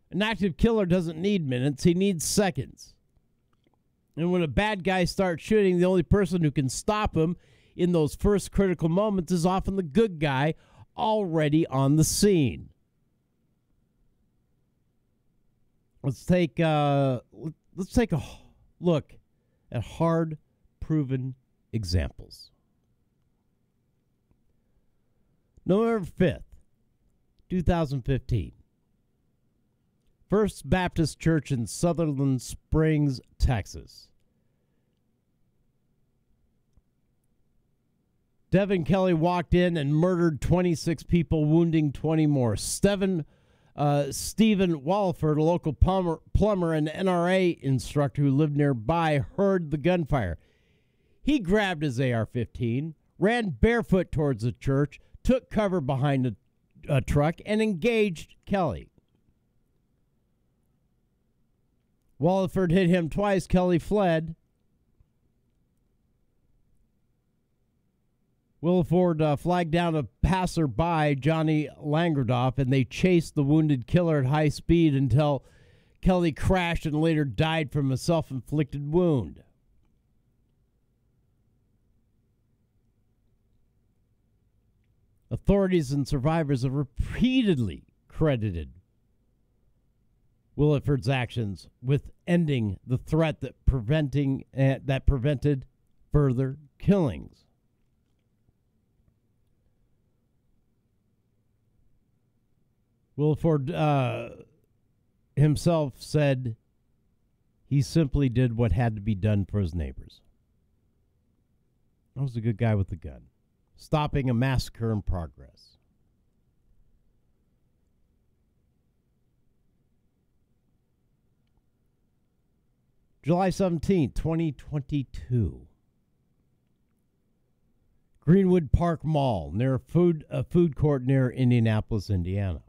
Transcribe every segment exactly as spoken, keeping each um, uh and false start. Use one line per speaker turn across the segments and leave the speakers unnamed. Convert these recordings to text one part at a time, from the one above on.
An active killer doesn't need minutes, he needs seconds. And when a bad guy starts shooting, the only person who can stop him in those first critical moments is often the good guy already on the scene. Let's take uh, let's take a look at hard proven examples. November fifth, twenty fifteen. First Baptist Church in Sutherland Springs, Texas. Devin Kelly walked in and murdered twenty-six people, wounding twenty more. Steven, uh, Stephen Walford, a local plumber, plumber and N R A instructor who lived nearby, heard the gunfire. He grabbed his A R fifteen, ran barefoot towards the church, took cover behind a, a truck, and engaged Kelly. Walford hit him twice. Kelly fled. Williford uh, flagged down a passerby, Johnny Langerdoff, and they chased the wounded killer at high speed until Kelly crashed and later died from a self-inflicted wound. Authorities and survivors have repeatedly credited Williford's actions with ending the threat that preventing uh, that prevented further killings. Williford uh, himself said he simply did what had to be done for his neighbors. That was a good guy with the gun, stopping a massacre in progress. July seventeenth, twenty twenty-two. Greenwood Park Mall, near a food, a food court near Indianapolis, Indiana.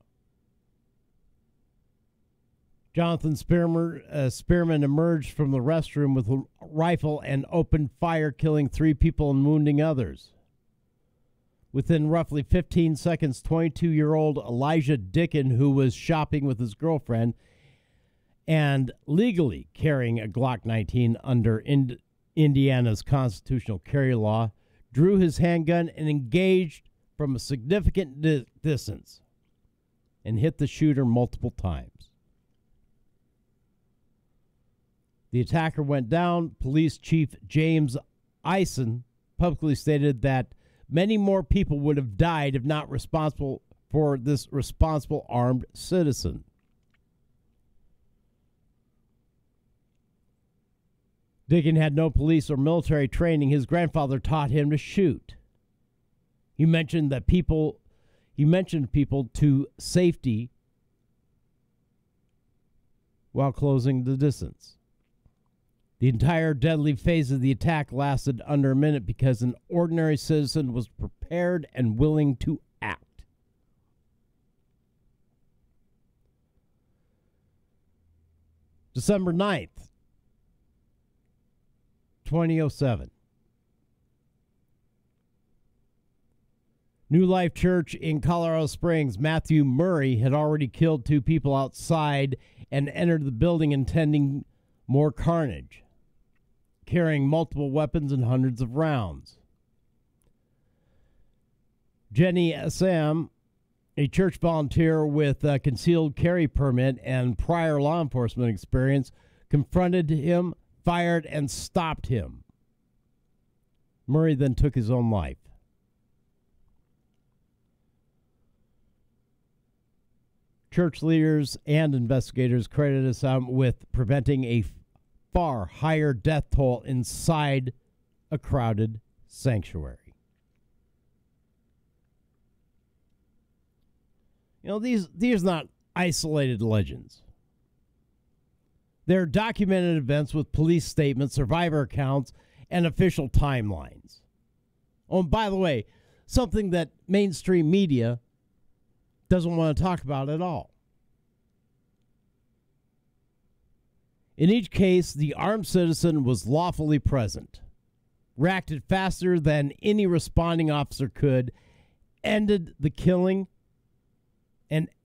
Jonathan Spearman, uh, Spearman emerged from the restroom with a rifle and opened fire, killing three people and wounding others. Within roughly fifteen seconds, twenty-two-year-old Elijah Dickin, who was shopping with his girlfriend and legally carrying a Glock nineteen under Ind- Indiana's constitutional carry law, drew his handgun and engaged from a significant di- distance and hit the shooter multiple times. The attacker went down. Police Chief James Eisen publicly stated that many more people would have died if not responsible for this responsible armed citizen. Dickin had no police or military training. His grandfather taught him to shoot. He mentioned that people he mentioned people to safety while closing the distance. The entire deadly phase of the attack lasted under a minute because an ordinary citizen was prepared and willing to act. December ninth, twenty oh seven. New Life Church in Colorado Springs, Matthew Murray had already killed two people outside and entered the building intending more carnage, carrying multiple weapons and hundreds of rounds. Jenny Sam, a church volunteer with a concealed carry permit and prior law enforcement experience, confronted him, fired, and stopped him. Murray then took his own life. Church leaders and investigators credited Sam with preventing a far higher death toll inside a crowded sanctuary. You know, these these are not isolated legends. They're documented events with police statements, survivor accounts, and official timelines. Oh, and by the way, something that mainstream media doesn't want to talk about at all. In each case, the armed citizen was lawfully present, reacted faster than any responding officer could, ended the killing, and